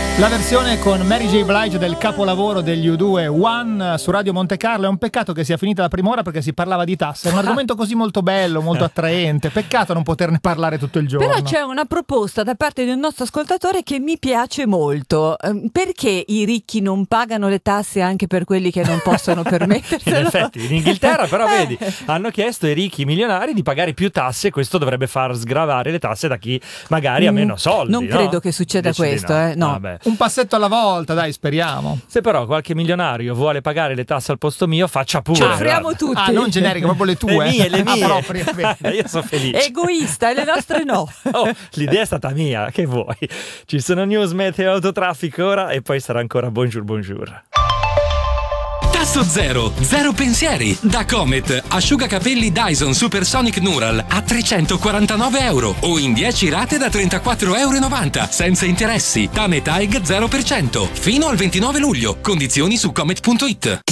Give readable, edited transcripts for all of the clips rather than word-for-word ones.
La versione con Mary J. Blige del capolavoro degli U2 One su Radio Monte Carlo. È un peccato che sia finita la prima ora perché si parlava di tasse. È un argomento così molto bello, molto attraente. Peccato non poterne parlare tutto il giorno. Però c'è una proposta da parte di un nostro ascoltatore che mi piace molto. Perché i ricchi non pagano le tasse anche per quelli che non possono permetterselo? In effetti, in Inghilterra però vedi, hanno chiesto ai ricchi milionari di pagare più tasse. Questo dovrebbe far sgravare le tasse da chi magari ha meno soldi. Non credo che succeda questo, no. Vabbè. Un passetto alla volta, dai, speriamo. Se però qualche milionario vuole pagare le tasse al posto mio, faccia pure. Ci offriamo tutti. Ah, non generiche, proprio le tue. Le mie. Ah, proprio. Io sono felice. Egoista, e le nostre no. Oh, l'idea è stata mia, che vuoi? Ci sono news, meteo, autotraffico ora e poi sarà ancora bonjour. Tasso zero pensieri. Da Comet, asciugacapelli Dyson Supersonic Neural a €349 o in 10 rate da €34,90 senza interessi. TAN TAEG 0% fino al 29 luglio. Condizioni su comet.it.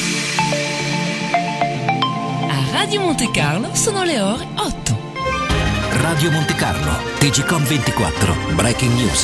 A Radio Monte Carlo sono le ore 8. Radio Monte Carlo, TGcom 24, Breaking News.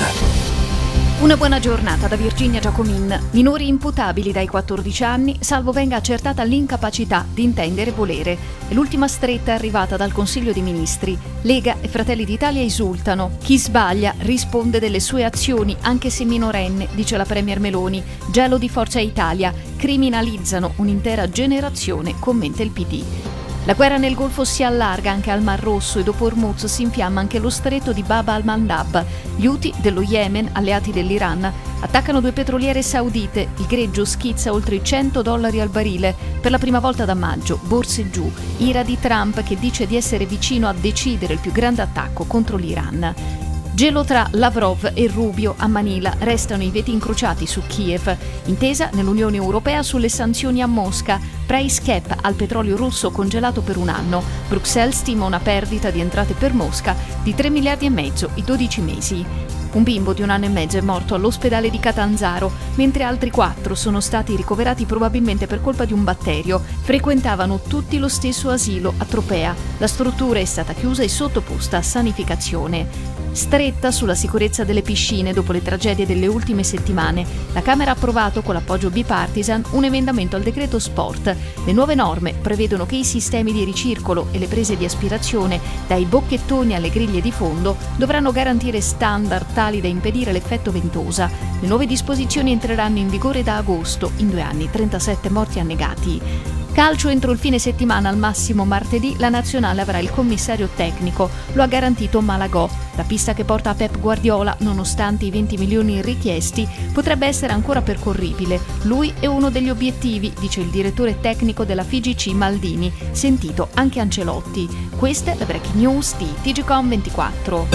Una buona giornata da Virginia Giacomin. Minori imputabili dai 14 anni, salvo venga accertata l'incapacità di intendere volere. È l'ultima stretta arrivata dal Consiglio dei Ministri. Lega e Fratelli d'Italia esultano. Chi sbaglia risponde delle sue azioni, anche se minorenne, dice la Premier Meloni. Gelo di Forza Italia. Criminalizzano un'intera generazione, commenta il PD. La guerra nel Golfo si allarga anche al Mar Rosso e dopo Hormuz si infiamma anche lo stretto di Bab al-Mandab. Gli Houthi dello Yemen, alleati dell'Iran, attaccano 2 petroliere saudite. Il greggio schizza oltre i $100 al barile. Per la prima volta da maggio, borse giù. Ira di Trump che dice di essere vicino a decidere il più grande attacco contro l'Iran. Gelo tra Lavrov e Rubio a Manila, restano i veti incrociati su Kiev. Intesa nell'Unione Europea sulle sanzioni a Mosca. Price cap al petrolio russo congelato per un anno. Bruxelles stima una perdita di entrate per Mosca di 3,5 miliardi in 12 mesi. Un bimbo di 1 anno e mezzo è morto all'ospedale di Catanzaro, mentre altri 4 sono stati ricoverati probabilmente per colpa di un batterio. Frequentavano tutti lo stesso asilo a Tropea. La struttura è stata chiusa e sottoposta a sanificazione. Stretta sulla sicurezza delle piscine dopo le tragedie delle ultime settimane, la Camera ha approvato con l'appoggio bipartisan un emendamento al decreto sport. Le nuove norme prevedono che i sistemi di ricircolo e le prese di aspirazione, dai bocchettoni alle griglie di fondo, dovranno garantire standard tali da impedire l'effetto ventosa. Le nuove disposizioni entreranno in vigore da agosto, in 2 anni, 37 morti annegati. Calcio entro il fine settimana, al massimo martedì, la nazionale avrà il commissario tecnico, lo ha garantito Malagò. La pista che porta a Pep Guardiola, nonostante i 20 milioni richiesti, potrebbe essere ancora percorribile. Lui è uno degli obiettivi, dice il direttore tecnico della FIGC Maldini, sentito anche Ancelotti. Questa è la Breaking News di TGcom 24.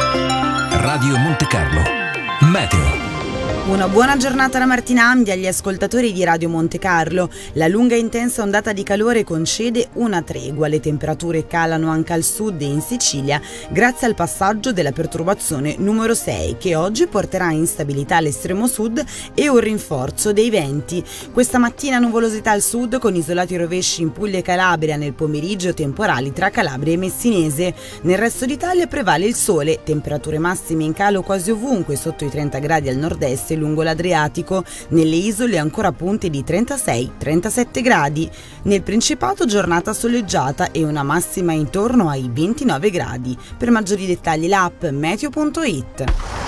Radio Monte Carlo, meteo. Una buona giornata da Martina Amdi agli ascoltatori di Radio Monte Carlo. La lunga e intensa ondata di calore concede una tregua. Le temperature calano anche al sud e in Sicilia grazie al passaggio della perturbazione numero 6 che oggi porterà instabilità all'estremo sud e un rinforzo dei venti. Questa mattina nuvolosità al sud con isolati rovesci in Puglia e Calabria, nel pomeriggio temporali tra Calabria e Messinese. Nel resto d'Italia prevale il sole, temperature massime in calo quasi ovunque sotto i 30 gradi al nord-est e lungo l'Adriatico, nelle isole ancora punte di 36-37 gradi. Nel Principato giornata soleggiata e una massima intorno ai 29 gradi. Per maggiori dettagli l'app meteo.it.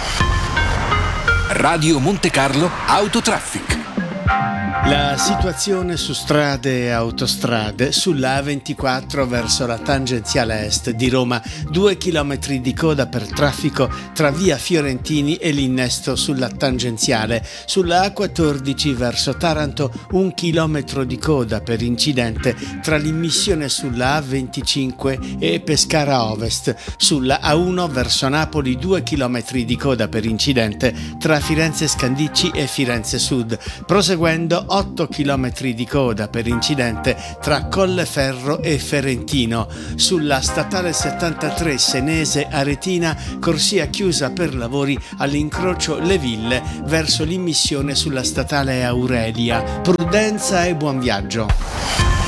Radio Monte Carlo Autotraffic. La situazione su strade e autostrade: sulla A24 verso la tangenziale est di Roma, 2 chilometri di coda per traffico tra via Fiorentini e l'innesto sulla tangenziale. Sulla A14 verso Taranto, 1 chilometro di coda per incidente tra l'immissione sulla A25 e Pescara Ovest. Sulla A1 verso Napoli, 2 chilometri di coda per incidente tra Firenze Scandicci e Firenze Sud. Proseguendo, 8 chilometri di coda per incidente tra Colleferro e Ferentino. Sulla statale 73 Senese Aretina, corsia chiusa per lavori all'incrocio Le Ville verso l'immissione sulla statale Aurelia. Prudenza e buon viaggio.